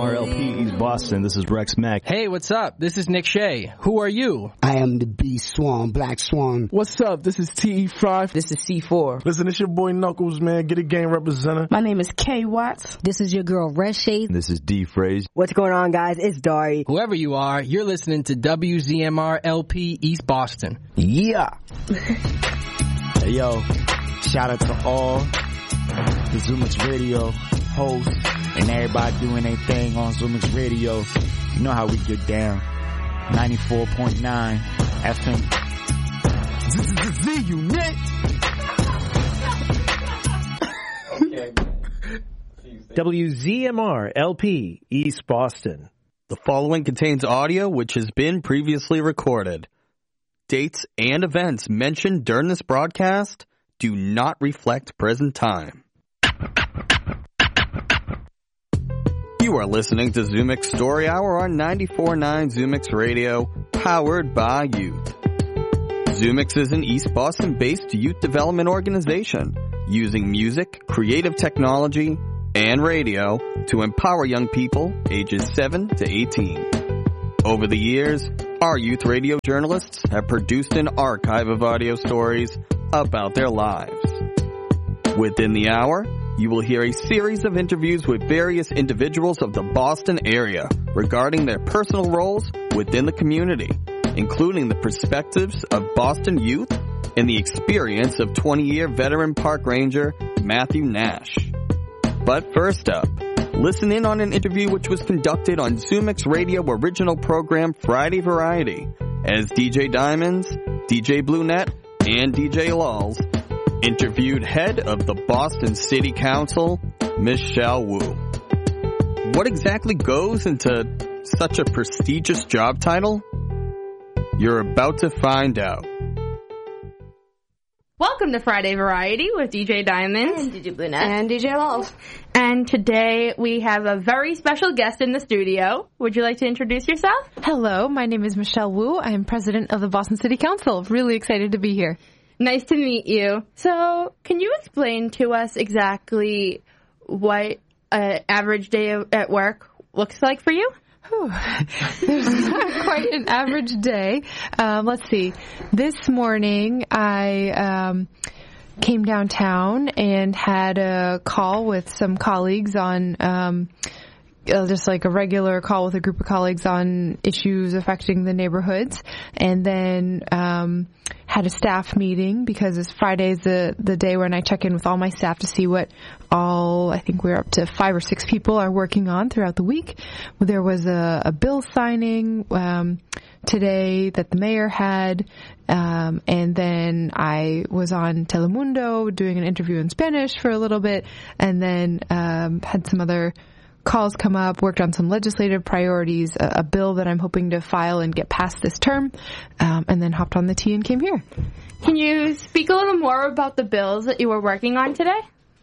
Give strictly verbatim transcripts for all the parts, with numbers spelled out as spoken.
R L P East Boston. This is Rex Mack. Hey, what's up? This is Nick Shea. Who are you? I am the B Swan, Black Swan. What's up? This is T E five. This is C four. Listen, it's your boy Knuckles, man. Get a game representative. My name is Kay Watts. This is your girl Red Shade. This is D Phrase. What's going on, guys? It's Dari. Whoever you are, you're listening to W Z M R L P East Boston. Yeah. Hey, yo, shout out to all the Zoomix Radio hosts and everybody doing their thing on Zoomix Radio. You know how we get down. ninety-four point nine F M. Z-Z-Z-Unit. W Z M R L P East Boston. The following contains audio which has been previously recorded. Dates and events mentioned during this broadcast do not reflect present time. You are listening to Zoomix Story Hour on ninety-four point nine Zoomix Radio, powered by youth. Zoomix is an East Boston-based youth development organization using music, creative technology, and radio to empower young people ages seven to eighteen. Over the years, our youth radio journalists have produced an archive of audio stories about their lives. Within the hour, you will hear a series of interviews with various individuals of the Boston area regarding their personal roles within the community, including the perspectives of Boston youth and the experience of twenty-year veteran park ranger Matthew Nash. But first up, listen in on an interview which was conducted on Zoomix Radio original program Friday Variety as D J Diamonds, D J Blue Net, and D J Lulz interviewed head of the Boston City Council, Michelle Wu. What exactly goes into such a prestigious job title? You're about to find out. Welcome to Friday Variety with D J Diamonds. And D J Blue Net. And D J Lulz. And today we have a very special guest in the studio. Would you like to introduce yourself? Hello, my name is Michelle Wu. I am president of the Boston City Council. Really excited to be here. Nice to meet you. So, can you explain to us exactly what an average day at work looks like for you? Whew. There's not quite an average day. Um, let's see. This morning, I um, came downtown and had a call with some colleagues on um, uh, just like a regular call with a group of colleagues on issues affecting the neighborhoods, and then um, had a staff meeting because it's Friday's the the day when I check in with all my staff to see what all, I think we're up to five or six people are working on throughout the week. There was a, a bill signing um, today that the mayor had, um, and then I was on Telemundo doing an interview in Spanish for a little bit, and then um, had some other calls come up, worked on some legislative priorities, a, a bill that I'm hoping to file and get passed this term, um, and then hopped on the T and came here. Can you speak a little more about the bills that you were working on today?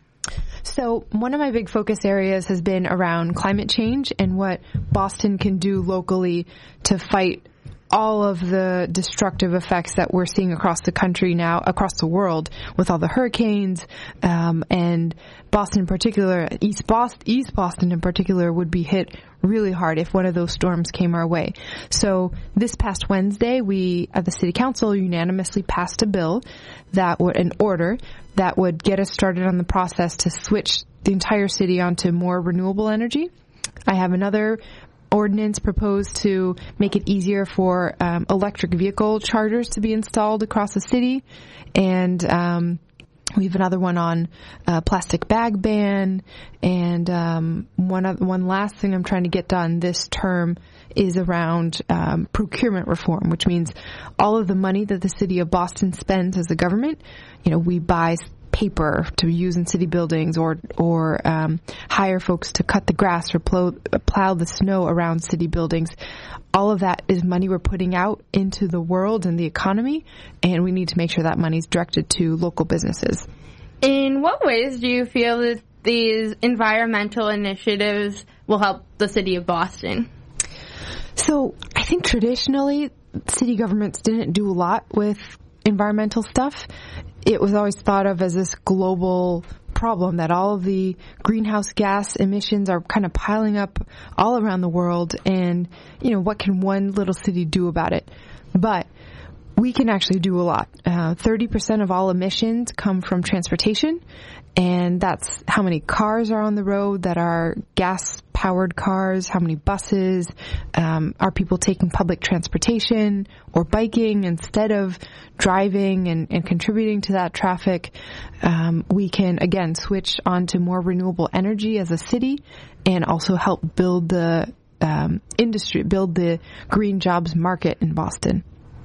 So one of my big focus areas has been around climate change and what Boston can do locally to fight all of the destructive effects that we're seeing across the country now, across the world, with all the hurricanes, um, and Boston in particular, East Boston, East Boston in particular would be hit really hard if one of those storms came our way. So this past Wednesday, we at the City Council unanimously passed a bill that would, an order that would get us started on the process to switch the entire city onto more renewable energy. I have another ordinance proposed to make it easier for um, electric vehicle chargers to be installed across the city, and um, we have another one on uh, plastic bag ban, and um, one other, one last thing I'm trying to get done this term is around um, procurement reform, which means all of the money that the city of Boston spends as a government, you know, we buy paper to use in city buildings, or or um, hire folks to cut the grass or plow, plow the snow around city buildings. All of that is money we're putting out into the world and the economy, and we need to make sure that money is directed to local businesses. In what ways do you feel that these environmental initiatives will help the city of Boston? So I think traditionally city governments didn't do a lot with environmental stuff. It was always thought of as this global problem that all of the greenhouse gas emissions are kind of piling up all around the world, and, you know, what can one little city do about it? But we can actually do a lot. Uh, thirty percent of all emissions come from transportation, and that's how many cars are on the road that are gas-powered cars, how many buses, um, are people taking public transportation or biking instead of driving and, and contributing to that traffic. Um, we can, again, switch onto more renewable energy as a city and also help build the um, industry, build the green jobs market in Boston.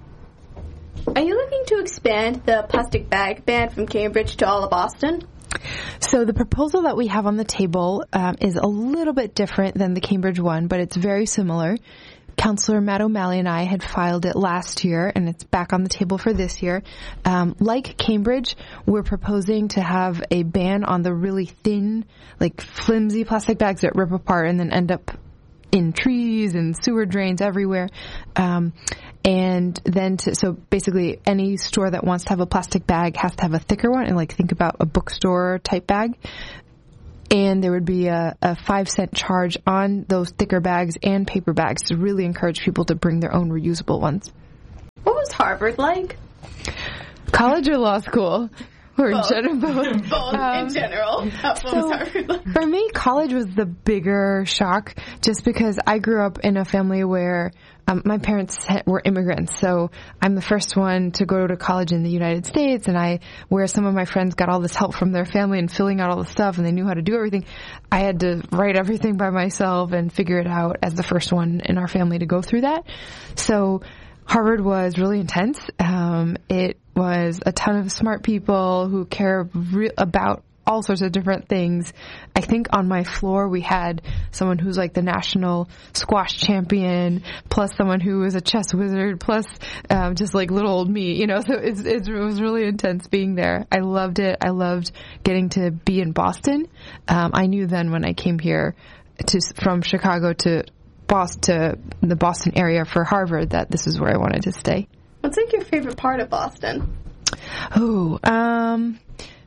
Are you looking to expand the plastic bag ban from Cambridge to all of Boston? So the proposal that we have on the table um, is a little bit different than the Cambridge one, but it's very similar. Councillor Matt O'Malley and I had filed it last year, and it's back on the table for this year. Um, like Cambridge, we're proposing to have a ban on the really thin, like flimsy plastic bags that rip apart and then end up in trees and sewer drains everywhere. Um, and then to, so basically any store that wants to have a plastic bag has to have a thicker one, and like think about a bookstore type bag. And there would be a, a five cent charge on those thicker bags and paper bags to really encourage people to bring their own reusable ones. What was Harvard like? College or law school? Or both. Gen- both. both um, in general. What so was Harvard like? For me, college was the bigger shock, just because I grew up in a family where um, my parents were immigrants. So I'm the first one to go to college in the United States, and I, where some of my friends got all this help from their family and filling out all the stuff, and they knew how to do everything, I had to write everything by myself and figure it out as the first one in our family to go through that. So Harvard was really intense. Um, it was a ton of smart people who care re- about all sorts of different things. I think on my floor we had someone who's like the national squash champion, plus someone who was a chess wizard, plus um, just like little old me, you know. So it's, it's, it was really intense being there. I loved it. I loved getting to be in Boston. Um, I knew then when I came here to from Chicago to Boston, to the Boston area for Harvard, that this is where I wanted to stay. What's like your favorite part of Boston? Oh, um,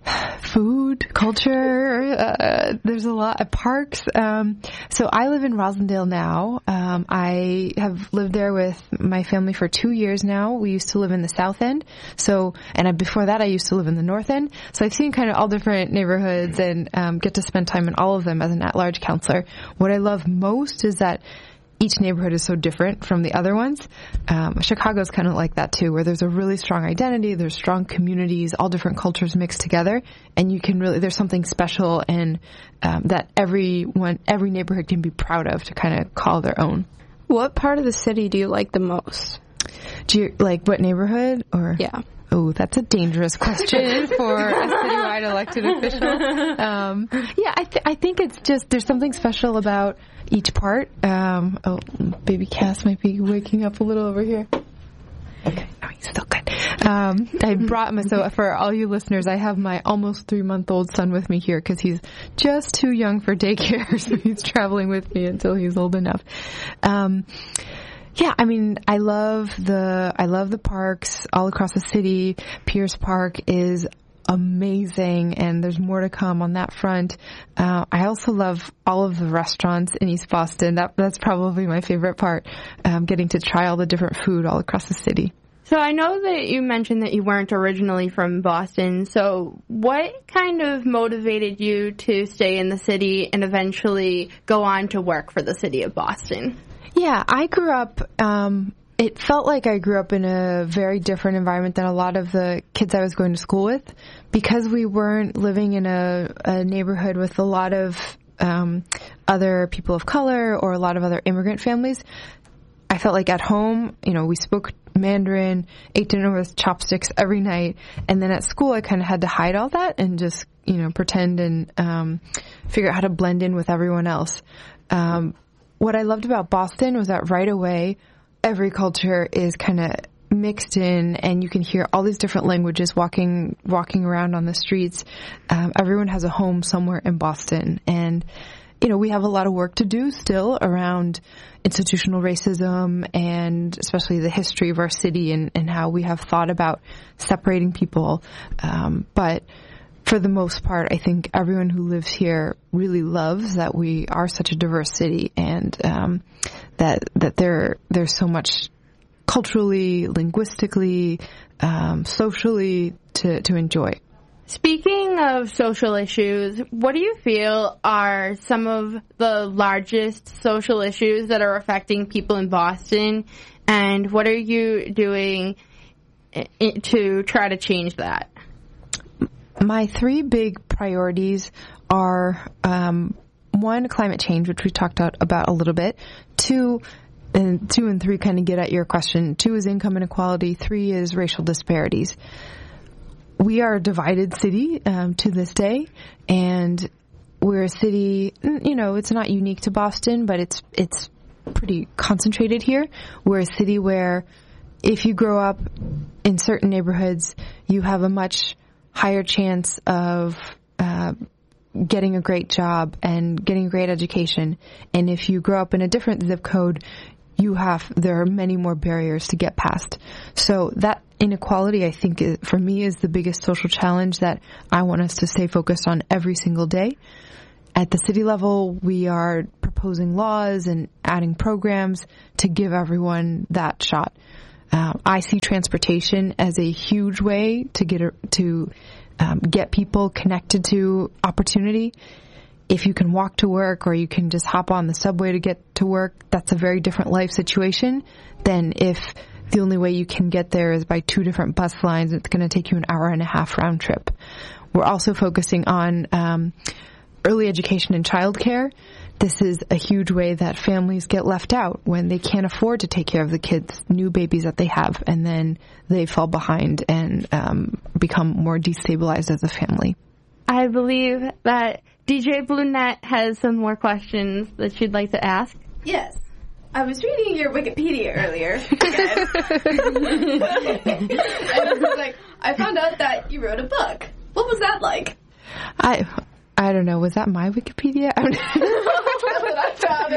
food, culture. Uh, there's a lot of parks. Um, so I live in Rosendale now. Um, I have lived there with my family for two years now. We used to live in the South End. So, and I, before that, I used to live in the North End. So I've seen kind of all different neighborhoods and um, get to spend time in all of them as an at-large counselor. What I love most is that each neighborhood is so different from the other ones. Um, Chicago's kind of like that too, where there's a really strong identity, there's strong communities, all different cultures mixed together, and you can really, there's something special and um, that everyone, every neighborhood can be proud of to kind of call their own. What part of the city do you like the most? Do you, like what neighborhood? Or yeah. Oh, that's a dangerous question for a citywide elected official. Um, yeah, I, th- I think it's just, there's something special about each part. Um, oh, baby Cass might be waking up a little over here. Okay, no, he's still good. Um, I brought my, so for all you listeners, I have my almost three-month-old son with me here because he's just too young for daycare, so he's traveling with me until he's old enough. Um, Yeah, I mean, I love the, I love the parks all across the city. Pierce Park is amazing, and there's more to come on that front. Uh, I also love all of the restaurants in East Boston. That, that's probably my favorite part, um, getting to try all the different food all across the city. So I know that you mentioned that you weren't originally from Boston. So what kind of motivated you to stay in the city and eventually go on to work for the city of Boston? Yeah, I grew up, um, it felt like I grew up in a very different environment than a lot of the kids I was going to school with. Because we weren't living in a, a neighborhood with a lot of um, other people of color or a lot of other immigrant families, I felt like at home, you know, we spoke Mandarin, ate dinner with chopsticks every night, and then at school I kind of had to hide all that and just, you know, pretend and um, figure out how to blend in with everyone else. Um, what I loved about Boston was that right away, every culture is kind of mixed in, and you can hear all these different languages walking walking around on the streets. Um, everyone has a home somewhere in Boston, and you know, we have a lot of work to do still around institutional racism and especially the history of our city and, and how we have thought about separating people. Um, but for the most part, I think everyone who lives here really loves that we are such a diverse city, and um, that that there there's so much culturally, linguistically, um, socially to to enjoy. Speaking of social issues, what do you feel are some of the largest social issues that are affecting people in Boston, and what are you doing to try to change that? My three big priorities are, um, one, climate change, which we talked about a little bit. Two, and two and three kind of get at your question. Two is income inequality. Three is racial disparities. We are a divided city um, to this day, and we're a city, you know, it's not unique to Boston, but it's it's pretty concentrated here. We're a city where if you grow up in certain neighborhoods, you have a much higher chance of uh, getting a great job and getting a great education. And if you grow up in a different zip code, you have, there are many more barriers to get past. So that inequality, I think, is, for me, is the biggest social challenge that I want us to stay focused on every single day. At the city level, we are proposing laws and adding programs to give everyone that shot. Uh, I see transportation as a huge way to get a, to um, get people connected to opportunity. If you can walk to work or you can just hop on the subway to get to work, that's a very different life situation than if the only way you can get there is by two different bus lines. It's going to take you an hour and a half round trip. We're also focusing on um, early education and childcare. This is a huge way that families get left out when they can't afford to take care of the kids, new babies that they have, and then they fall behind and um, become more destabilized as a family. I believe that D J Blunette has some more questions that she'd like to ask. Yes. I was reading your Wikipedia earlier. And I was like, I found out that you wrote a book. What was that like? I I don't know. Was that my Wikipedia? That's what I found.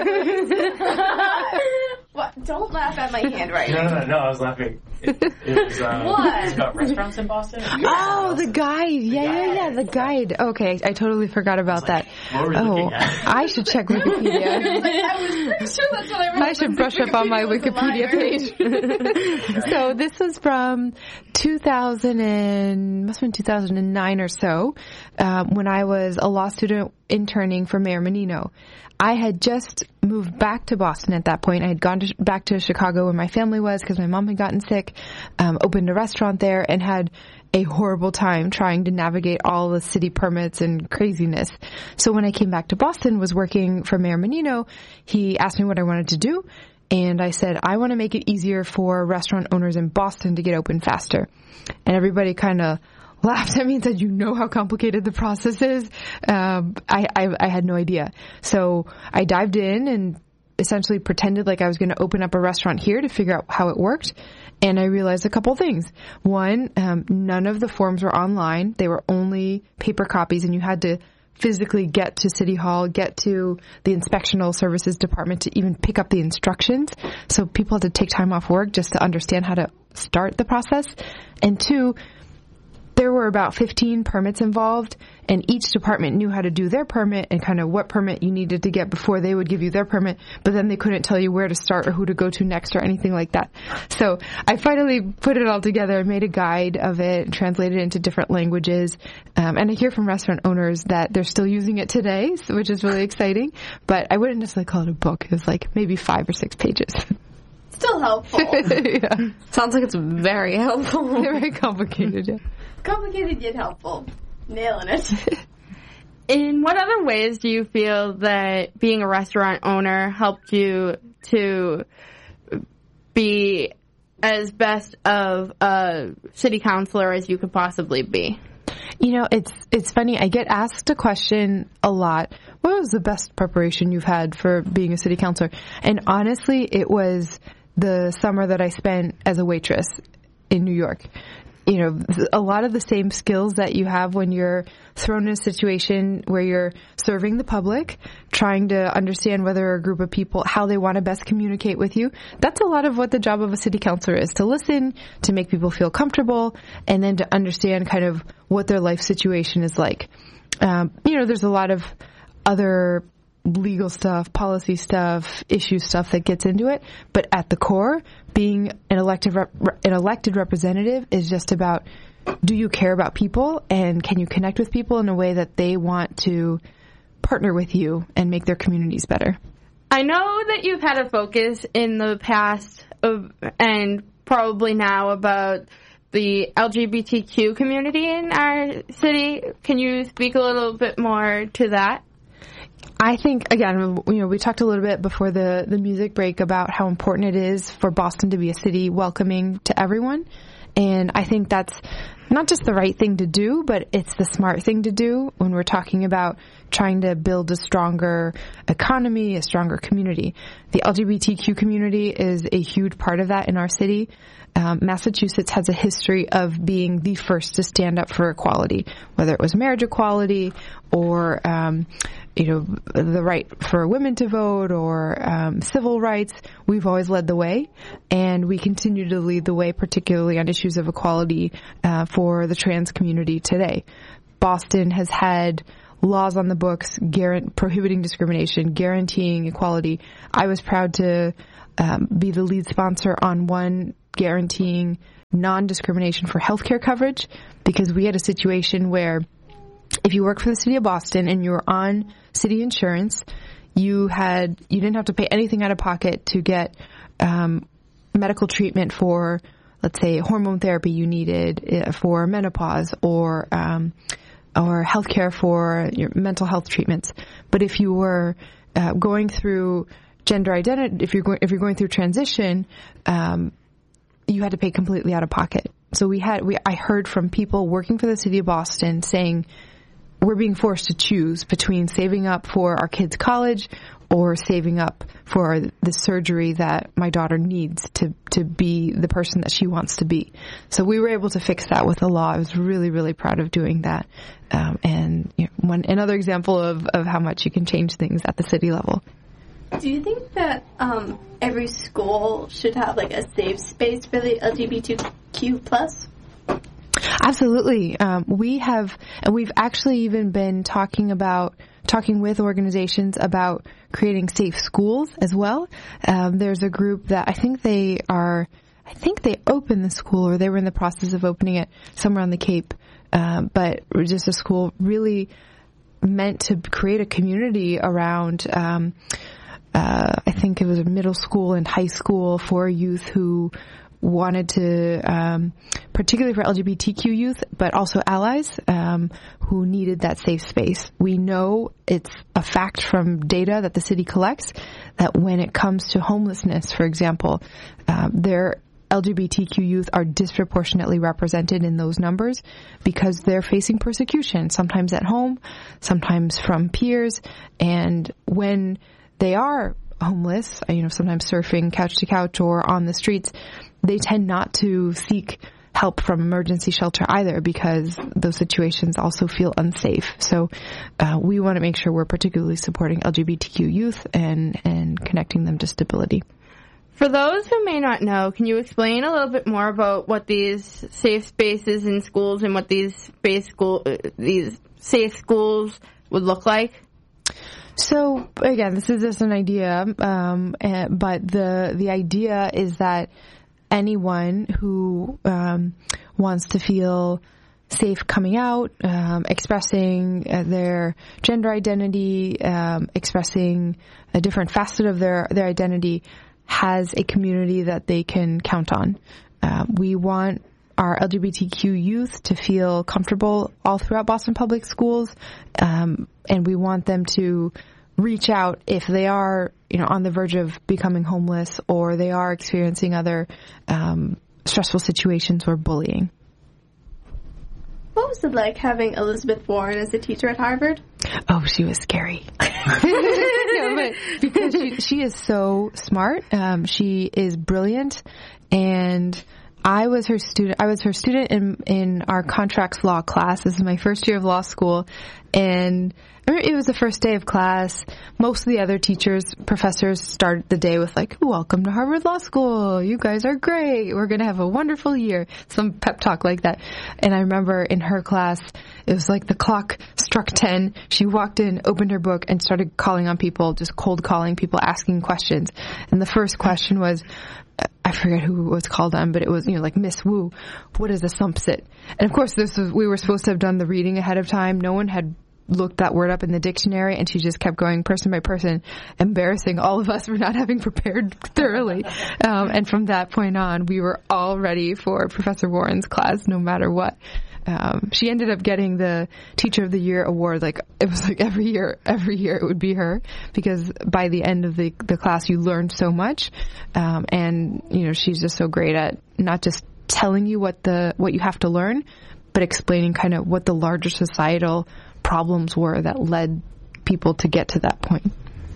What? Don't laugh at my handwriting. No, no, no, no. I was laughing. It, it was, uh, what? It's about restaurants in Boston. Oh, the guide. Yeah, yeah, yeah, the guide. Okay, I totally forgot about that. What were you oh, looking at? I should check Wikipedia. I was pretty sure that's what I wrote. I should brush up on my Wikipedia page. So this was from two thousand and must have been two thousand nine or so, um, when I was a law student interning for Mayor Menino. I had just moved back to Boston at that point. I had gone to, back to Chicago where my family was because my mom had gotten sick, um, opened a restaurant there, and had a horrible time trying to navigate all the city permits and craziness. So when I came back to Boston, was working for Mayor Menino, he asked me what I wanted to do, and I said, I want to make it easier for restaurant owners in Boston to get open faster. And everybody kind of laughed at me and said, you know how complicated the process is? Um, I, I, I had no idea. So I dived in and essentially pretended like I was going to open up a restaurant here to figure out how it worked. And I realized a couple things. One, um, none of the forms were online. They were only paper copies, and you had to physically get to City Hall, get to the inspectional services department to even pick up the instructions. So people had to take time off work just to understand how to start the process. And two, there were about fifteen permits involved, and each department knew how to do their permit and kind of what permit you needed to get before they would give you their permit, but then they couldn't tell you where to start or who to go to next or anything like that. So I finally put it all together and made a guide of it and translated it into different languages. Um, and I hear from restaurant owners that they're still using it today, which is really exciting, but I wouldn't necessarily call it a book. It was like maybe five or six pages. Still helpful. Yeah. Sounds like it's very helpful. Very complicated, yeah. Complicated yet helpful. Nailing it. In what other ways do you feel that being a restaurant owner helped you to be as best of a city councilor as you could possibly be? You know, it's it's funny. I get asked a question a lot. What was the best preparation you've had for being a city councilor? And honestly, it was the summer that I spent as a waitress in New York. you know, a lot of the same skills that you have when you're thrown in a situation where you're serving the public, trying to understand whether a group of people, how they want to best communicate with you. That's a lot of what the job of a city councilor is, to listen, to make people feel comfortable, and then to understand kind of what their life situation is like. Um, you know, there's a lot of other legal stuff, policy stuff, issue stuff that gets into it. But at the core, being an elected rep- an elected representative is just about, do you care about people, and can you connect with people in a way that they want to partner with you and make their communities better? I know that you've had a focus in the past of, and probably now, about the L G B T Q community in our city. Can you speak a little bit more to that? I think, again, you know, we talked a little bit before the, the music break about how important it is for Boston to be a city welcoming to everyone. And I think that's not just the right thing to do, but it's the smart thing to do when we're talking about trying to build a stronger economy, a stronger community. The L G B T Q community is a huge part of that in our city. Um, Massachusetts has a history of being the first to stand up for equality, whether it was marriage equality or, um, you know, the right for women to vote or um, civil rights. We've always led the way, and we continue to lead the way, particularly on issues of equality uh, for the trans community today. Boston has had laws on the books guarant- prohibiting discrimination, guaranteeing equality. I was proud to um, be the lead sponsor on one guaranteeing non-discrimination for healthcare coverage, because we had a situation where if you work for the city of Boston and you were on city insurance, you had you didn't have to pay anything out of pocket to get um, medical treatment for, let's say, hormone therapy you needed for menopause, or um, or healthcare for your mental health treatments. But if you were uh, going through gender identity, if you're going if you're going through transition, um, you had to pay completely out of pocket. So we had we I heard from people working for the city of Boston saying, we're being forced to choose between saving up for our kids' college or saving up for the surgery that my daughter needs to, to be the person that she wants to be. So we were able to fix that with the law. I was really, really proud of doing that. Um, and you know, one another example of, of how much you can change things at the city level. Do you think that um, every school should have like a safe space for the L G B T Q plus? Absolutely. Um, we have, and we've actually even been talking about, talking with organizations about creating safe schools as well. Um, there's a group that I think they are, I think they opened the school, or they were in the process of opening it somewhere on the Cape. Um, but just a school really meant to create a community around, um, uh, I think it was a middle school and high school for youth who wanted to, um, particularly for L G B T Q youth, but also allies um, who needed that safe space. We know it's a fact from data that the city collects that when it comes to homelessness, for example, uh, their L G B T Q youth are disproportionately represented in those numbers because they're facing persecution, sometimes at home, sometimes from peers, and when they are homeless, you know, sometimes surfing couch to couch or on the streets, they tend not to seek help from emergency shelter either because those situations also feel unsafe. So uh, we want to make sure we're particularly supporting L G B T Q youth and, and connecting them to stability. For those who may not know, can you explain a little bit more about what these safe spaces in schools and what these space school uh, these safe schools would look like? So again, this is just an idea, um, uh, but the the idea is that anyone who um, wants to feel safe coming out, um, expressing uh, their gender identity, um, expressing a different facet of their, their identity, has a community that they can count on. Uh, we want our L G B T Q youth to feel comfortable all throughout Boston Public Schools, um, and we want them to reach out if they are, you know, on the verge of becoming homeless or they are experiencing other um, stressful situations or bullying. What was it like having Elizabeth Warren as a teacher at Harvard? Oh, she was scary. No, but because she, she is so smart. Um, she is brilliant, and I was her student. I was her student in in our contracts law class. This is my first year of law school, and I remember it was the first day of class. Most of the other teachers, professors, started the day with like, "Welcome to Harvard Law School. You guys are great. We're going to have a wonderful year." Some pep talk like that. And I remember in her class, it was like the clock struck ten. She walked in, opened her book, and started calling on people, just cold calling people, asking questions. And the first question was, I forget who was called on, but it was, you know, like, "Miss Wu, what is a sumpsit?" And of course, this was, we were supposed to have done the reading ahead of time. No one had looked that word up in the dictionary, and she just kept going person by person, embarrassing all of us for not having prepared thoroughly. Um, and from that point on, we were all ready for Professor Warren's class, no matter what. Um, she ended up getting the Teacher of the Year award. Like, it was like every year, every year it would be her, because by the end of the, the class, you learned so much. Um, and, you know, she's just so great at not just telling you what the, what you have to learn, but explaining kind of what the larger societal problems were that led people to get to that point.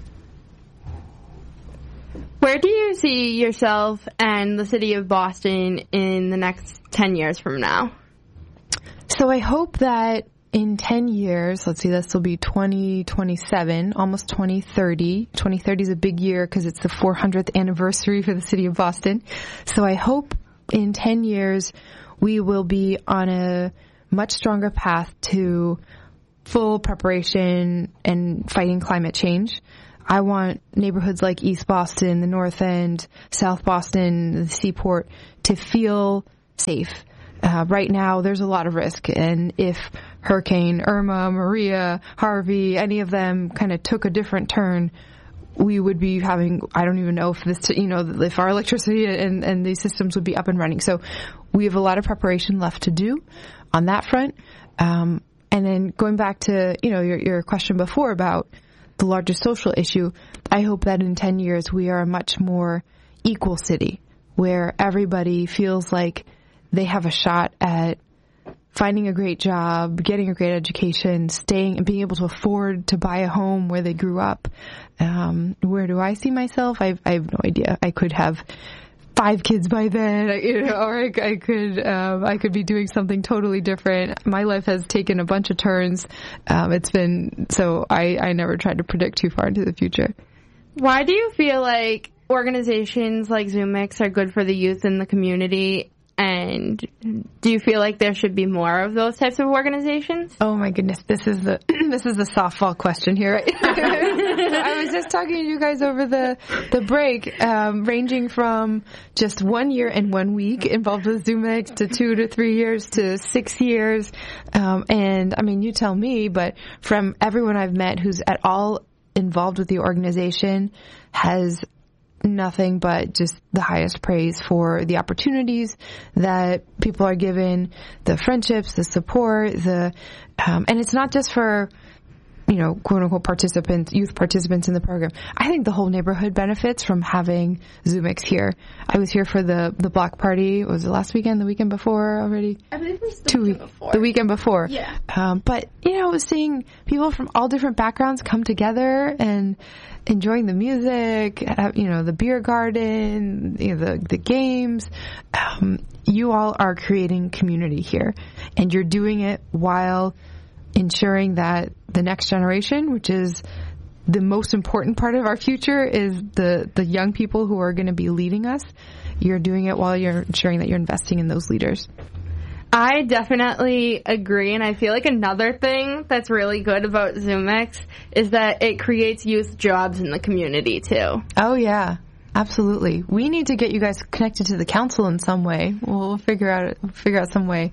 Where do you see yourself and the city of Boston in the next ten years from now? So I hope that in ten years, let's see, this will be twenty twenty-seven, almost twenty thirty. twenty thirty is a big year because it's the four hundredth anniversary for the city of Boston. So I hope in ten years we will be on a much stronger path to full preparation and fighting climate change. I want neighborhoods like East Boston, the North End, South Boston, the Seaport to feel safe. Uh, right now, there's a lot of risk, and if Hurricane Irma, Maria, Harvey, any of them kind of took a different turn, we would be having, I don't even know if this, you know, if our electricity and, and these systems would be up and running. So we have a lot of preparation left to do on that front. Um, and then going back to, you know, your, your question before about the larger social issue, I hope that in ten years we are a much more equal city where everybody feels like they have a shot at finding a great job, getting a great education, staying and being able to afford to buy a home where they grew up. Um, where do I see myself? I've, I have no idea. I could have five kids by then, you know, or I, I could um, I could be doing something totally different. My life has taken a bunch of turns. Um, it's been so I, I never tried to predict too far into the future. Why do you feel like organizations like ZoomX are good for the youth in the community? And do you feel like there should be more of those types of organizations? Oh my goodness, this is the this is the softball question here. Right? I was just talking to you guys over the the break, um, ranging from just one year and one week involved with ZoomX to two to three years to six years, um, and I mean, you tell me, but from everyone I've met who's at all involved with the organization has nothing but just the highest praise for the opportunities that people are given, the friendships, the support, the um, and it's not just for, you know, quote unquote participants, youth participants in the program. I think the whole neighborhood benefits from having ZoomX here. I was here for the the block party. Was it last weekend? The weekend before already? I believe it was the Two weekend week, before. The weekend before. Yeah. Um, but you know, seeing people from all different backgrounds come together and enjoying the music, you know, the beer garden, you know, the the games. Um, you all are creating community here, and you're doing it while ensuring that the next generation, which is the most important part of our future, is the, the young people who are going to be leading us. You're doing it while you're ensuring that you're investing in those leaders. I definitely agree, and I feel like another thing that's really good about ZoomX is that it creates youth jobs in the community, too. Oh, yeah. Absolutely. We need to get you guys connected to the council in some way. We'll figure out figure out some way.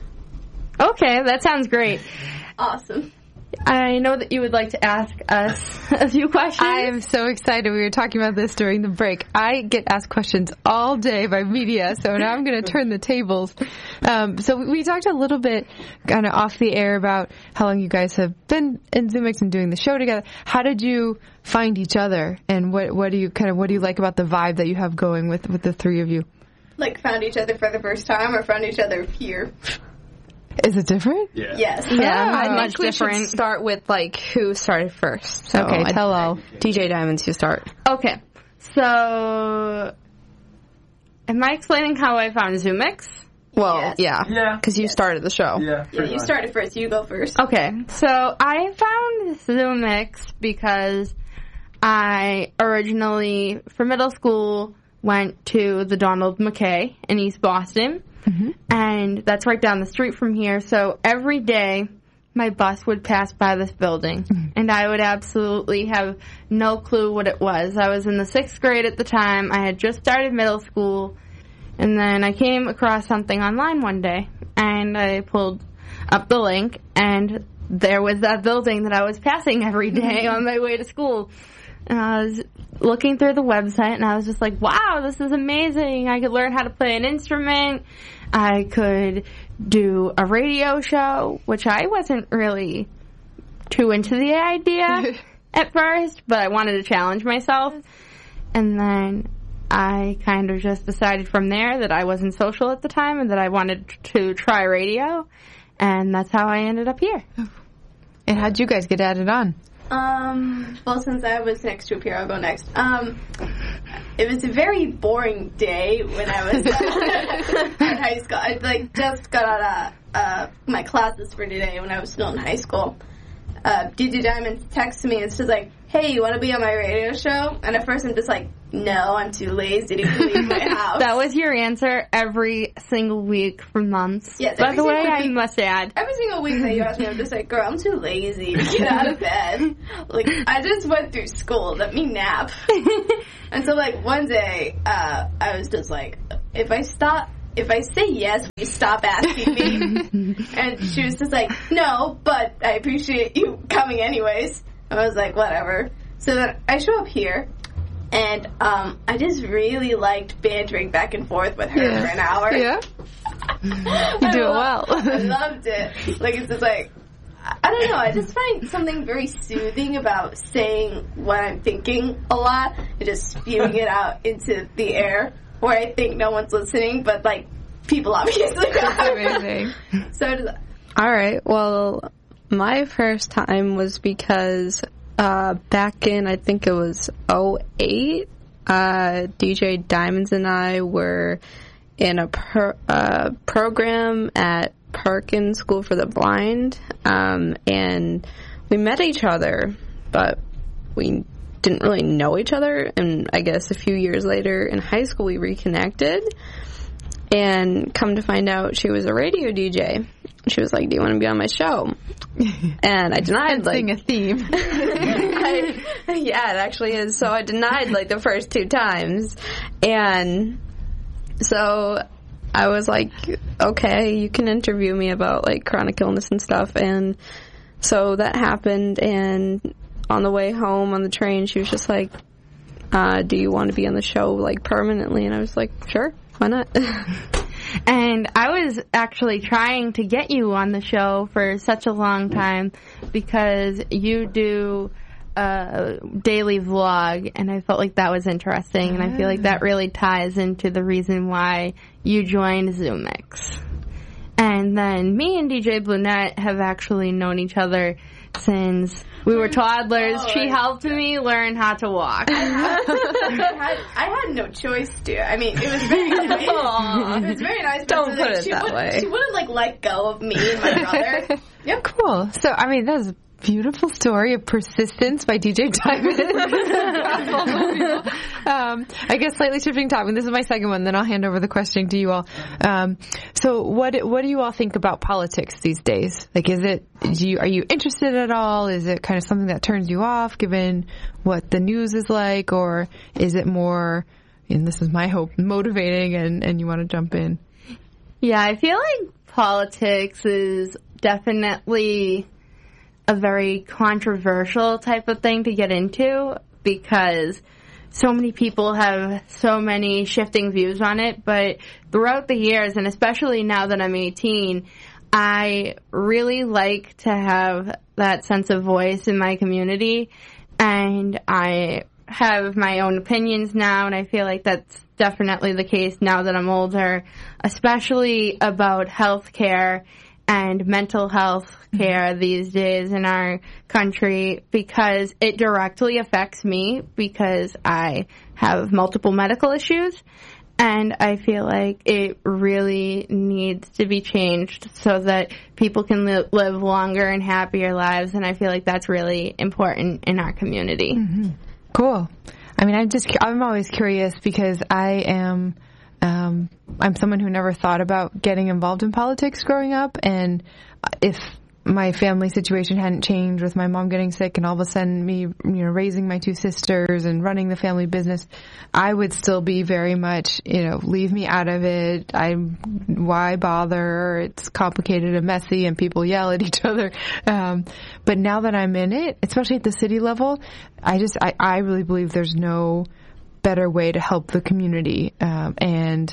Okay, that sounds great. Awesome. I know that you would like to ask us a few questions. I am so excited. We were talking about this during the break. I get asked questions all day by media, so now I'm going to turn the tables. Um, so we talked a little bit kind of off the air about how long you guys have been in ZoomX and doing the show together. How did you find each other, and what what do you kind of what do you like about the vibe that you have going with, with the three of you? Like found each other for the first time, or found each other here? Is it different? Yeah. Yes. Yeah, I I think think we different. should start with, like, who started first. So Okay, I- tell all. D J Diamonds, you start. Okay, so am I explaining how I found Zoomix? Well, Yes. yeah. Yeah. Because you started the show. Yeah. Yeah, you started first. You go first. Okay, so I found Zoomix because I originally, for middle school, went to the Donald McKay in East Boston, mm-hmm. and that's right down the street from here. So every day, my bus would pass by this building, mm-hmm. and I would absolutely have no clue what it was. I was in the sixth grade at the time. I had just started middle school, and then I came across something online one day, and I pulled up the link, and there was that building that I was passing every day on my way to school. And I was looking through the website, and I was just like, wow, this is amazing. I could learn how to play an instrument. I could do a radio show, which I wasn't really too into the idea at first, but I wanted to challenge myself. And then I kind of just decided from there that I wasn't social at the time and that I wanted to try radio, and that's how I ended up here. And how'd you guys get added on? Um, well, since I was next to a peer, I'll go next. Um, it was a very boring day when I was uh, in high school. I like just got out of uh, my classes for today when I was still in high school. Uh, D J Diamond texted me and says like, "Hey, you want to be on my radio show?" And at first I'm just like, "No, I'm too lazy to leave my house." That was your answer every single week for months. Yes. By the way, week, I must add. Every single week that you ask me, I'm just like, "Girl, I'm too lazy to get out of bed. Like, I just went through school. Let me nap." And so, like, one day, uh, I was just like, if I stop, if I say yes, will you stop asking me? And she was just like, "No, but I appreciate you coming anyways." I was like, whatever. So then I show up here, and um, I just really liked bantering back and forth with her yeah. for an hour. Yeah. You do it well. I loved it. Like, it's just like, I don't know, I just find something very soothing about saying what I'm thinking a lot and just spewing it out into the air where I think no one's listening, but, like, people obviously That's are. amazing. So, just, All right. Well, my first time was because uh, back in, I think it was oh eight, uh, D J Diamonds and I were in a pro- uh, program at Perkins School for the Blind, um, and we met each other, but we didn't really know each other, and I guess a few years later in high school we reconnected, and come to find out she was a radio D J. She was like, "Do you want to be on my show?" And I denied, like... Sing a theme. I, yeah, it actually is. So I denied, like, the first two times. And so I was like, okay, you can interview me about, like, chronic illness and stuff. And so that happened. And on the way home on the train, she was just like, uh, do you want to be on the show, like, permanently? And I was like, sure, why not? And I was actually trying to get you on the show for such a long time because you do a daily vlog, and I felt like that was interesting, and I feel like that really ties into the reason why you joined Zoomix. And then me and D J Blunette have actually known each other since we were toddlers. Oh, she helped me learn how to walk. I had, I had no choice to. I mean, it was very nice. It was very nice. Don't but put like, it she that would, way. She wouldn't, like, let go of me and my brother. Yep. Cool. So, I mean, that was a beautiful story of persistence by D J Diamond. um, I guess slightly shifting topic. This is my second one, then I'll hand over the question to you all. Um, so what what do you all think about politics these days? Like, is it, do you, are you interested at all? Is it kind of something that turns you off given what the news is like? Or is it more, and this is my hope, motivating and, and you want to jump in? Yeah, I feel like politics is definitely a very controversial type of thing to get into because so many people have so many shifting views on it. But throughout the years, and especially now that I'm eighteen, I really like to have that sense of voice in my community. And I have my own opinions now, and I feel like that's definitely the case now that I'm older, especially about healthcare and mental health care mm-hmm. these days in our country because it directly affects me because I have multiple medical issues And I feel like it really needs to be changed so that people can li- live longer and happier lives. And I feel like that's really important in our community. Mm-hmm. Cool. I mean, I'm just, I'm always curious because I am, um, I'm someone who never thought about getting involved in politics growing up. And if my family situation hadn't changed with my mom getting sick and all of a sudden me, you know, raising my two sisters and running the family business, I would still be very much, you know, leave me out of it. I, why bother? It's complicated and messy and people yell at each other. Um, but now that I'm in it, especially at the city level, I just, I, I really believe there's no better way to help the community. Um, and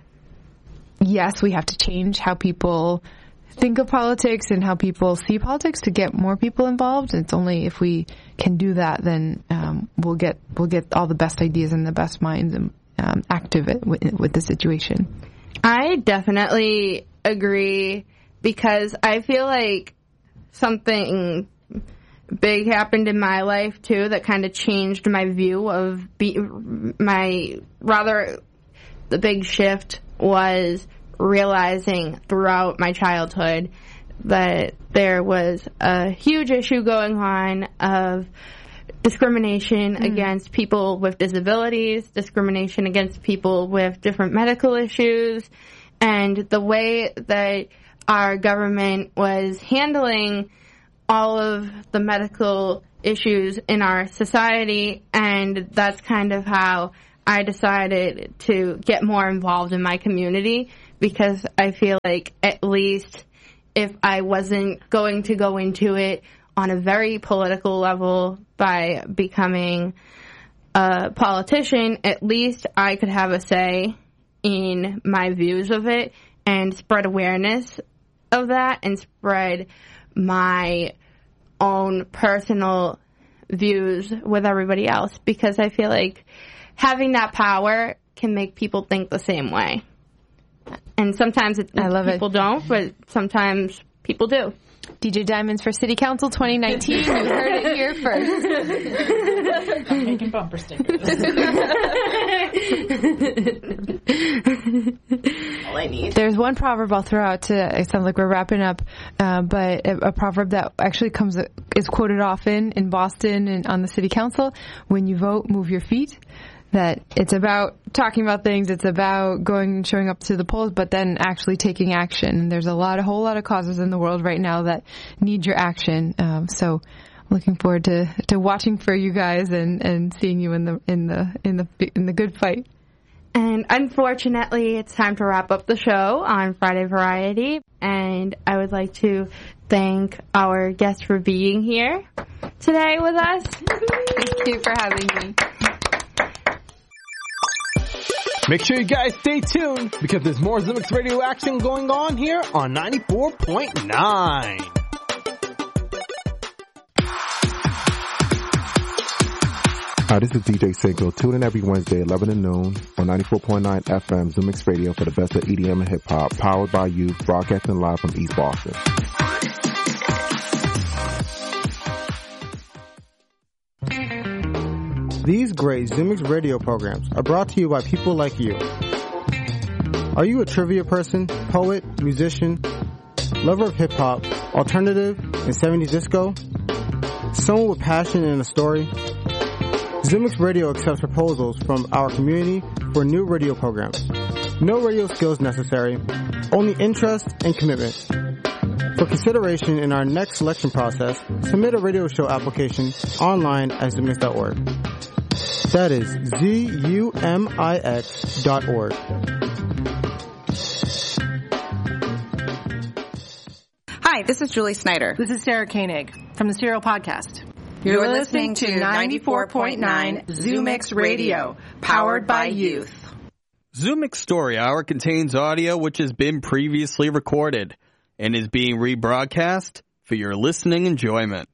yes, we have to change how people think of politics and how people see politics to get more people involved. It's only if we can do that, then um, we'll get we'll get all the best ideas and the best minds and um, active with, with the situation. I definitely agree because I feel like something big happened in my life too that kind of changed my view of be, my rather the big shift was realizing throughout my childhood that there was a huge issue going on of discrimination mm. against people with disabilities, discrimination against people with different medical issues, and the way that our government was handling all of the medical issues in our society, and that's kind of how I decided to get more involved in my community. Because I feel like at least if I wasn't going to go into it on a very political level by becoming a politician, at least I could have a say in my views of it and spread awareness of that and spread my own personal views with everybody else. Because I feel like having that power can make people think the same way. And sometimes it, I love people it. don't, but sometimes people do. D J Diamonds for City Council twenty nineteen. You heard it here first. I'm making bumper stickers. All I need. There's one proverb I'll throw out to, it sounds like we're wrapping up, uh, but a, a proverb that actually comes, is quoted often in Boston and on the City Council. When you vote, move your feet. That it's about talking about things, it's about going and showing up to the polls, but then actually taking action. And there's a lot, a whole lot of causes in the world right now that need your action. Um, so, looking forward to, to watching for you guys and, and seeing you in the in the in the in the good fight. And unfortunately, it's time to wrap up the show on Friday Variety. And I would like to thank our guests for being here today with us. Thank you for having me. Make sure you guys stay tuned because there's more Zumix Radio action going on here on ninety-four point nine. Hi, this is D J Cinco. Tune in every Wednesday, eleven to noon on ninety-four point nine F M Zumix Radio for the best of E D M and hip hop, powered by you, broadcasting live from East Boston. These great Zumix radio programs are brought to you by people like you. Are you a trivia person, poet, musician, lover of hip-hop, alternative, and seventies disco? Someone with passion and a story? Zumix Radio accepts proposals from our community for new radio programs. No radio skills necessary, only interest and commitment. For consideration in our next selection process, submit a radio show application online at zumix dot org. That is Z U M I X dot org. Hi, this is Julie Snyder. This is Sarah Koenig from the Serial Podcast. You're, You're listening to ninety-four point nine Zumix Radio, powered by youth. Zumix Story Hour contains audio which has been previously recorded and is being rebroadcast for your listening enjoyment.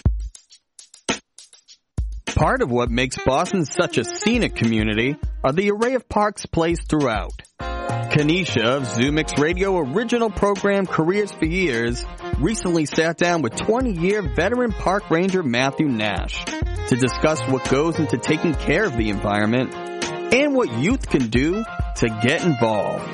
Part of what makes Boston such a scenic community are the array of parks placed throughout. Kanisha of Zumix Radio original program Careers for Years recently sat down with twenty-year veteran park ranger Matthew Nash to discuss what goes into taking care of the environment and what youth can do to get involved.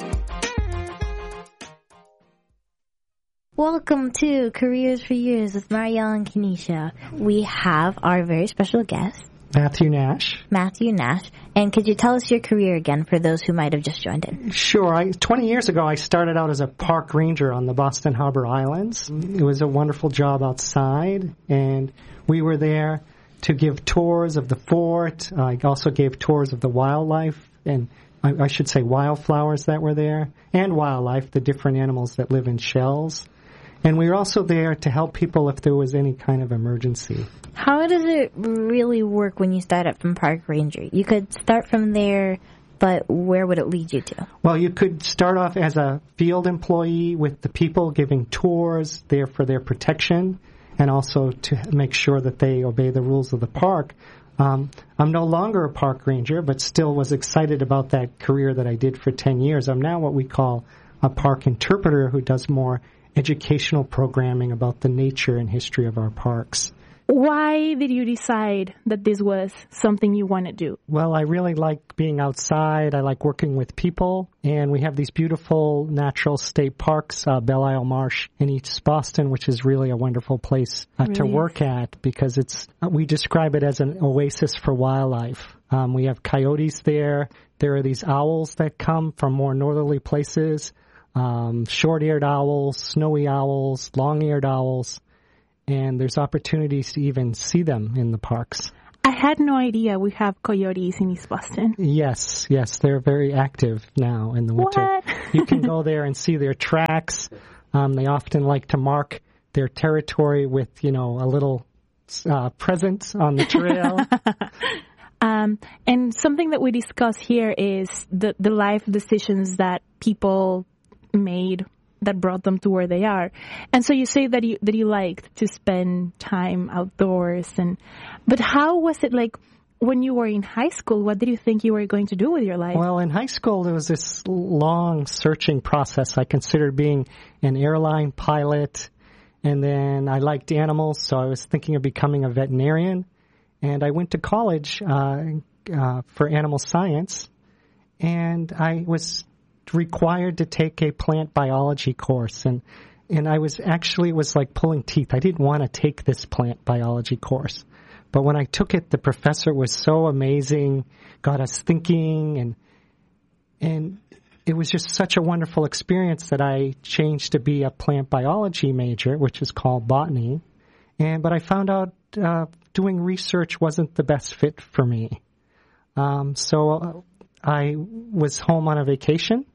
Welcome to Careers for Years with Marielle and Kenesha. We have our very special guest, Matthew Nash. Matthew Nash. And could you tell us your career again for those who might have just joined in? Sure. I, twenty years ago, I started out as a park ranger on the Boston Harbor Islands. It was a wonderful job outside, and we were there to give tours of the fort. I also gave tours of the wildlife, and I, I should say wildflowers that were there, and wildlife, the different animals that live in shells. And we were also there to help people if there was any kind of emergency. How does it really work when you start up from park ranger? You could start from there, but where would it lead you to? Well, you could start off as a field employee with the people giving tours there for their protection and also to make sure that they obey the rules of the park. Um, I'm no longer a park ranger, but still was excited about that career that I did for ten years. I'm now what we call a park interpreter who does more educational programming about the nature and history of our parks. Why did you decide that this was something you want to do? Well, I really like being outside. I like working with people. And we have these beautiful natural state parks, uh, Belle Isle Marsh in East Boston, which is really a wonderful place uh, really? to work at because it's uh, we describe it as an oasis for wildlife. Um, we have coyotes there. There are these owls that come from more northerly places. Um, short-eared owls, snowy owls, long-eared owls, and there's opportunities to even see them in the parks. I had no idea we have coyotes in East Boston. Yes, yes, they're very active now in the winter. What? You can go there and see their tracks. Um, they often like to mark their territory with, you know, a little uh, present on the trail. Um, and something that we discuss here is the, the life decisions that people made that brought them to where they are. And so you say that you that you liked to spend time outdoors, and but how was it like when you were in high school? What did you think you were going to do with your life? Well, in high school there was this long searching process. I considered being an airline pilot, and then I liked animals, so I was thinking of becoming a veterinarian. And I went to college uh, uh, for animal science, and I was required to take a plant biology course, and and I was actually it was like pulling teeth. I didn't want to take this plant biology course, but when I took it, the professor was so amazing, got us thinking, and and it was just such a wonderful experience that I changed to be a plant biology major, which is called botany. And but I found out uh, doing research wasn't the best fit for me, um, so I was home on a vacation.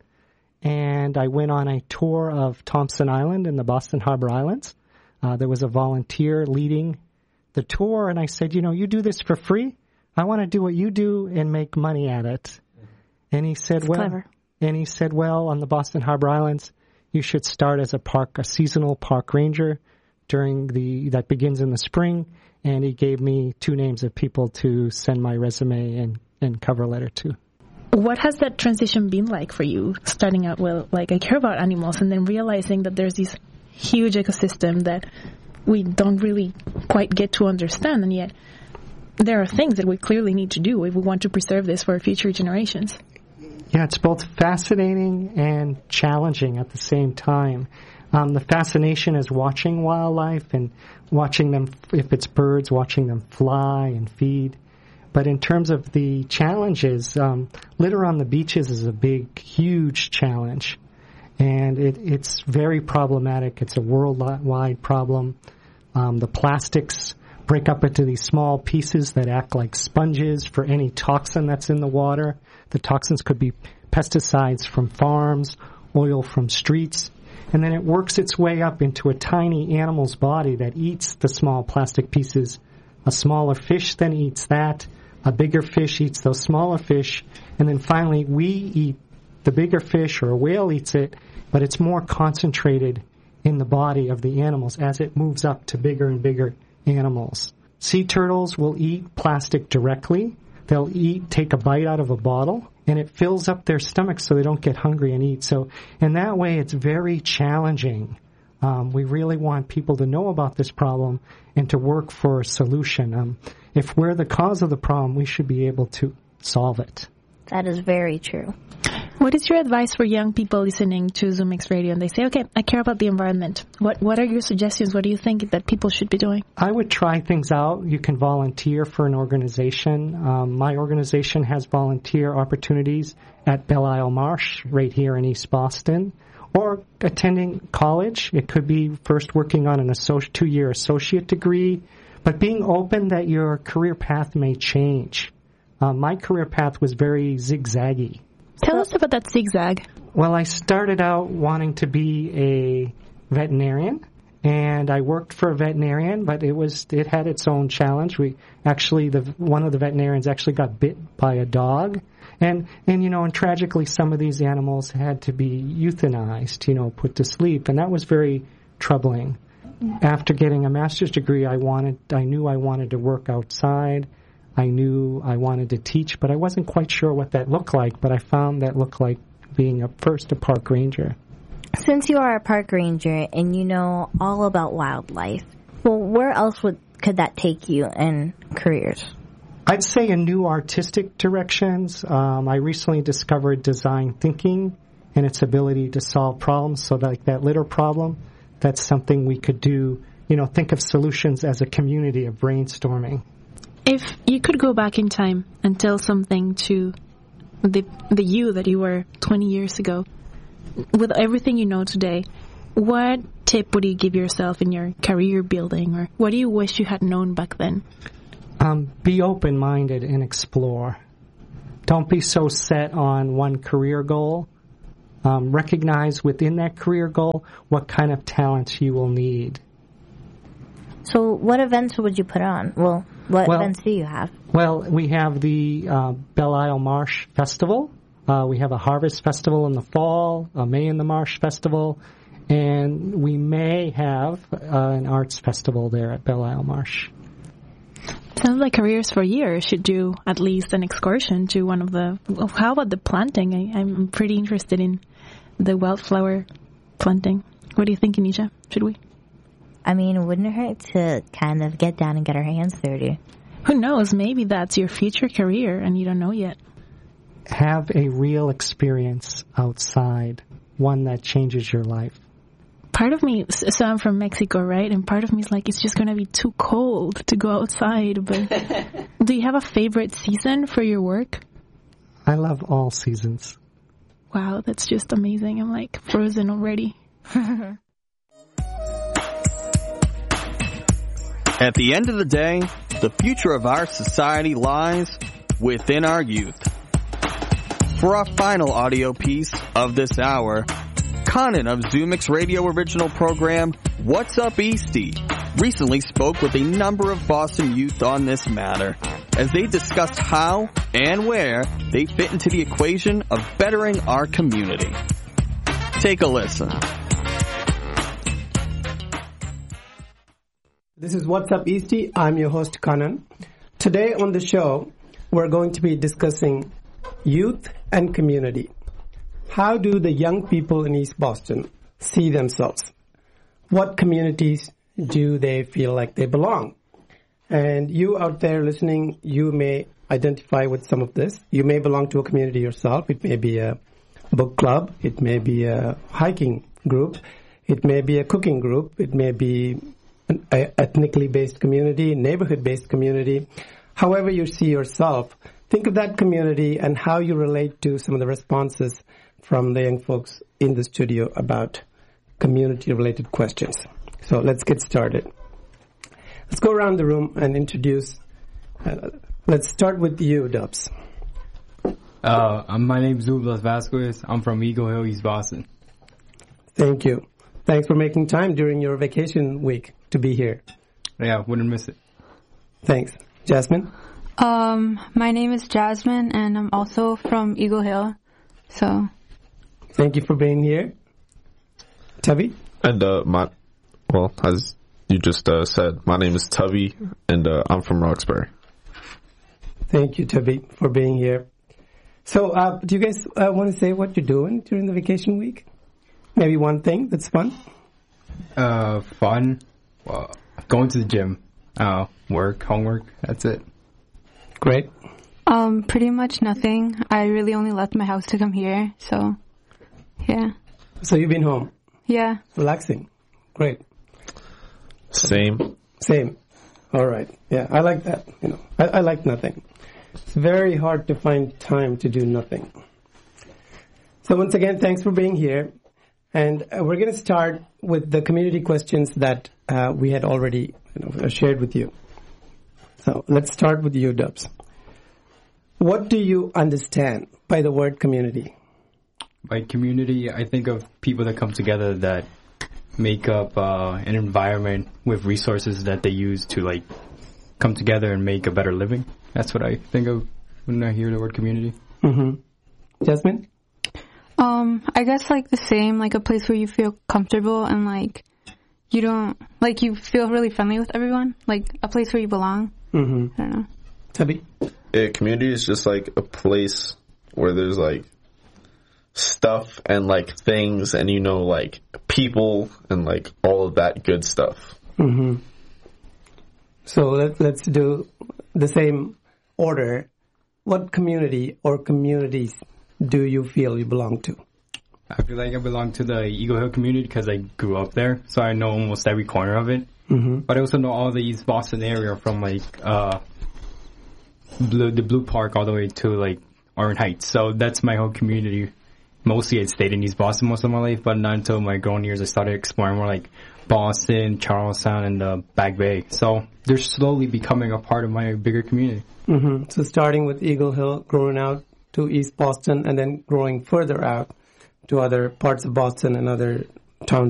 And I went on a tour of Thompson Island in the Boston Harbor Islands. Uh, there was a volunteer leading the tour, and I said, you know, you do this for free? I want to do what you do and make money at it. And he said, That's well, clever. and he said, well, on the Boston Harbor Islands, you should start as a park, a seasonal park ranger during the, that begins in the spring. And he gave me two names of people to send my resume and, and cover letter to. What has that transition been like for you, starting out, well, like, I care about animals, and then realizing that there's this huge ecosystem that we don't really quite get to understand, and yet there are things that we clearly need to do if we want to preserve this for future generations? Yeah, it's both fascinating and challenging at the same time. Um, the fascination is watching wildlife and watching them, if it's birds, watching them fly and feed. But in terms of the challenges, um, litter on the beaches is a big, huge challenge. And it, it's very problematic. It's a worldwide problem. Um, the plastics break up into these small pieces that act like sponges for any toxin that's in the water. The toxins could be pesticides from farms, oil from streets. And then it works its way up into a tiny animal's body that eats the small plastic pieces. A smaller fish then eats that. A bigger fish eats those smaller fish, and then finally we eat the bigger fish, or a whale eats it, but it's more concentrated in the body of the animals as it moves up to bigger and bigger animals. Sea turtles will eat plastic directly. They'll eat, take a bite out of a bottle, and it fills up their stomachs so they don't get hungry and eat. So in that way, it's very challenging. Um, we really want people to know about this problem and to work for a solution. Um, if we're the cause of the problem, we should be able to solve it. That is very true. What is your advice for young people listening to ZoomX Radio and they say, okay, I care about the environment? What What are your suggestions? What do you think that people should be doing? I would try things out. You can volunteer for an organization. Um, my organization has volunteer opportunities at Belle Isle Marsh right here in East Boston, or attending college. It could be first working on an associ- two-year associate degree, but being open that your career path may change. Uh, my career path was very zigzaggy. Tell us about that zigzag. Well, I started out wanting to be a veterinarian, and I worked for a veterinarian, but it was it had its own challenge. We actually, the one of the veterinarians actually got bit by a dog, and and you know, and tragically, some of these animals had to be euthanized, you know, put to sleep, and that was very troubling. After getting a master's degree, I wanted, I knew I wanted to work outside. I knew I wanted to teach, but I wasn't quite sure what that looked like, but I found that looked like being a first a park ranger. Since you are a park ranger and you know all about wildlife, well, where else would could that take you in careers? I'd say in new artistic directions. Um, I recently discovered design thinking and its ability to solve problems. So like that litter problem, that's something we could do, you know, think of solutions as a community of brainstorming. If you could go back in time and tell something to the the you that you were twenty years ago, with everything you know today, what tip would you give yourself in your career building, or what do you wish you had known back then? Um, be open-minded and explore. Don't be so set on one career goal. Um, recognize within that career goal what kind of talents you will need. So what events would you put on? Well, what well, events do you have? Well, we have the uh, Belle Isle Marsh Festival. Uh, we have a Harvest Festival in the fall, a May in the Marsh Festival, and we may have uh, an arts festival there at Belle Isle Marsh. Sounds like Careers for Years should do at least an excursion to one of the... How about the planting? I, I'm pretty interested in the wildflower planting. What do you think, Anisha? Should we? I mean, it wouldn't hurt to kind of get down and get our hands dirty. Who knows? Maybe that's your future career and you don't know yet. Have a real experience outside, one that changes your life. Part of me, so I'm from Mexico, right? And part of me is like, it's just going to be too cold to go outside. But do you have a favorite season for your work? I love all seasons. Wow, that's just amazing. I'm like frozen already. At the end of the day, the future of our society lies within our youth. For our final audio piece of this hour, Conan of ZoomX Radio original program, What's Up Eastie, recently spoke with a number of Boston youth on this matter, as they discussed how and where they fit into the equation of bettering our community. Take a listen. This is What's Up Eastie. I'm your host, Kanan. Today on the show, we're going to be discussing youth and community. How do the young people in East Boston see themselves? What communities do they feel like they belong? And you out there listening, you may identify with some of this. You may belong to a community yourself. It may be a book club. It may be a hiking group. It may be a cooking group. It may be an ethnically based community, neighborhood-based community. However you see yourself, think of that community and how you relate to some of the responses from the young folks in the studio about community-related questions. So let's get started. Let's go around the room and introduce. Uh, let's start with you, Dubs. Uh, my name is Douglas Vasquez. I'm from Eagle Hill, East Boston. Thank you. Thanks for making time during your vacation week to be here. Yeah, wouldn't miss it. Thanks. Jasmine? Um, my name is Jasmine, and I'm also from Eagle Hill. So, thank you for being here. Tubby? And, uh, my, well, as you just uh, said, my name is Tubby, and uh, I'm from Roxbury. Thank you, Tubby, for being here. So, uh, do you guys uh, want to say what you're doing during the vacation week? Maybe one thing that's fun? Uh, fun? Well, going to the gym. Uh, work, homework, that's it. Great. Um, pretty much nothing. I really only left my house to come here, so yeah. So you've been home? Yeah. Relaxing. Great. Same. Same. All right. Yeah, I like that. You know, I, I like nothing. It's very hard to find time to do nothing. So once again, thanks for being here. And uh, we're going to start with the community questions that uh, we had already you know, shared with you. So let's start with you, Dubs. What do you understand by the word community? By community, I think of people that come together that make up uh, an environment with resources that they use to like come together and make a better living. That's what I think of when I hear the word community. Mm-hmm. Jasmine? Um, I guess like the same, like a place where you feel comfortable and like you don't, like you feel really friendly with everyone, like a place where you belong. Mm-hmm. I don't know. Tubby? Yeah, community is just like a place where there's like stuff and like things and you know like people and like all of that good stuff. Mm-hmm. So let, let's do the same order. What community or communities do you feel you belong to? I feel like I belong to the Eagle Hill community because I grew up there, so I know almost every corner of it. Mm-hmm. But I also know all the East Boston area from like uh, Blue, the Blue Park all the way to like Orange Heights. So that's my whole community. Mostly I stayed in East Boston most of my life, but not until my grown years I started exploring more like Boston, Charlestown, and the Back Bay. So they're slowly becoming a part of my bigger community. Mm-hmm. So starting with Eagle Hill, growing out to East Boston, and then growing further out to other parts of Boston and other towns